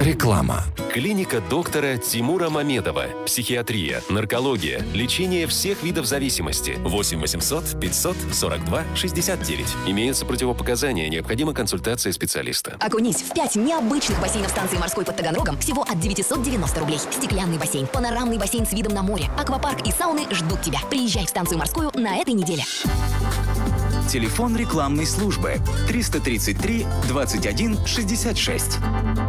Реклама. Клиника доктора Тимура Мамедова. Психиатрия, наркология, лечение всех видов зависимости. 8 800 542 69. Имеются противопоказания, необходима консультация специалиста. Окунись в 5 необычных бассейнов станции морской под Таганрогом всего от 990 рублей. Стеклянный бассейн, панорамный бассейн с видом на море, аквапарк и сауны ждут тебя. Приезжай в станцию морскую на этой неделе. Телефон рекламной службы 333 21 66.